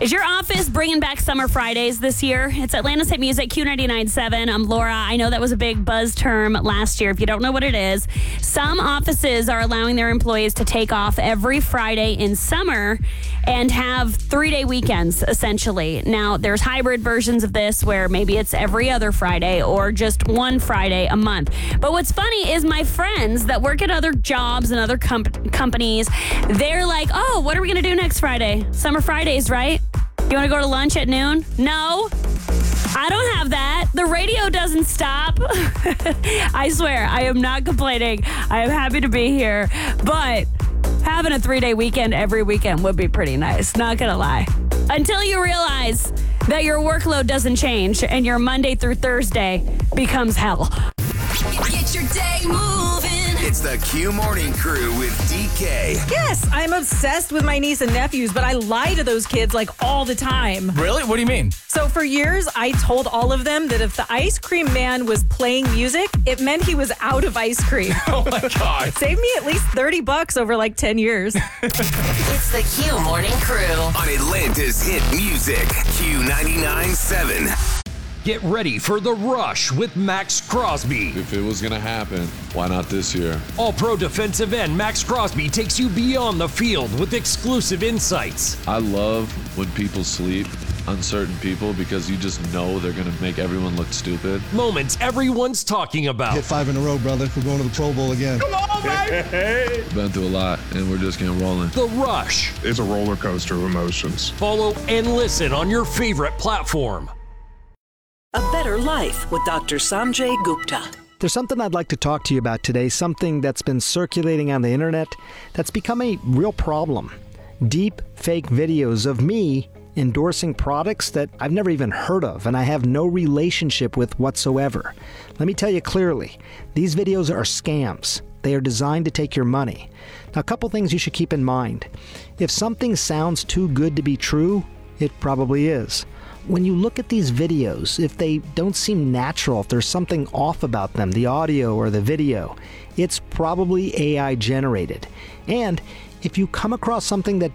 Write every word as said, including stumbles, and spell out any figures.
Is your office bringing back Summer Fridays this year? It's Atlanta's Hit Music, Q ninety-nine point seven. I'm Laura. I know that was a big buzz term last year. If you don't know what it is, some offices are allowing their employees to take off every Friday in summer and have three-day weekends, essentially. Now, there's hybrid versions of this where maybe it's every other Friday or just one Friday a month. But what's funny is my friends that work at other jobs and other com- companies, they're like, oh, what are we going to do next Friday? Summer Fridays, right? You want to go to lunch at noon? No. I don't have that. The radio doesn't stop. I swear, I am not complaining. I am happy to be here. But having a three-day weekend every weekend would be pretty nice. Not going to lie. Until you realize that your workload doesn't change and your Monday through Thursday becomes hell. Get your day moving. It's the Q Morning Crew with D K. Yes, I'm obsessed with my niece and nephews, but I lie to those kids like all the time. Really? What do you mean? So for years, I told all of them that if the ice cream man was playing music, it meant he was out of ice cream. Oh my God. Saved me at least thirty bucks over like ten years. It's the Q Morning Crew on Atlanta's Hit Music, Q ninety-nine point seven. Get ready for The Rush with Max Crosby. If it was going to happen, why not this year? All-pro defensive end Max Crosby takes you beyond the field with exclusive insights. I love when people sleep, uncertain people, because you just know they're going to make everyone look stupid. Moments everyone's talking about. Hit five in a row, brother. We're going to the Pro Bowl again. Come on, baby! Been through a lot, and we're just getting rolling. The Rush. It's a roller coaster of emotions. Follow and listen on your favorite platform. A Better Life with Doctor Sanjay Gupta. There's something I'd like to talk to you about today, something that's been circulating on the internet that's become a real problem. Deep fake videos of me endorsing products that I've never even heard of and I have no relationship with whatsoever. Let me tell you clearly, these videos are scams. They are designed to take your money. Now, a couple things you should keep in mind. If something sounds too good to be true, it probably is. When you look at these videos, if they don't seem natural, if there's something off about them, the audio or the video, it's probably A I generated. And if you come across something that